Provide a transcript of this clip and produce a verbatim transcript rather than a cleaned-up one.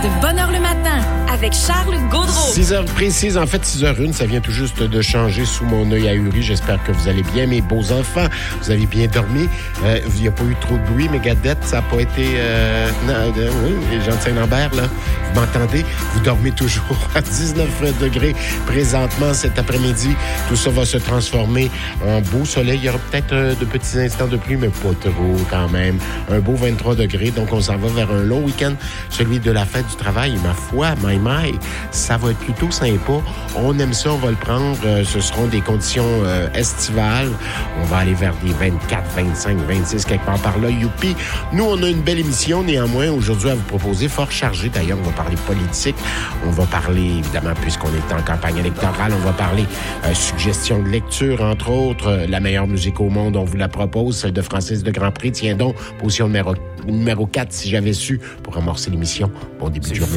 de Bonne Heure le matin avec Charles Gaudreau. six heures précises, en fait six heures une, ça vient tout juste de changer sous mon œil ahuri. J'espère que vous allez bien, mes beaux enfants. Vous avez bien dormi. Euh, il n'y a pas eu trop de bruit, mais Gadette, ça n'a pas été... Euh, non, euh, oui, les gens de Saint-Lambert, là, vous m'entendez? Vous dormez toujours à dix-neuf degrés présentement cet après-midi. Tout ça va se transformer en beau soleil. Il y aura peut-être euh, de petits instants de pluie, mais pas trop quand même. Un beau vingt-trois degrés, donc on s'en va vers un long week-end, celui de la fête du travail. Ma foi, my my, ça va être plutôt sympa. On aime ça, on va le prendre. Euh, ce seront des conditions euh, estivales. On va aller vers des vingt-quatre, vingt-cinq, vingt-six, quelque part par là. Youpi! Nous, on a une belle émission, néanmoins, aujourd'hui à vous proposer, fort chargée. D'ailleurs, on va parler politique. On va parler, évidemment, puisqu'on est en campagne électorale, on va parler euh, suggestion de lecture, entre autres. Euh, la meilleure musique au monde, on vous la propose, celle de Francis de Grandpré. Tiens donc, position numéro, numéro quatre, si j'avais su, pour amorcer l'émission. Bon début de journée.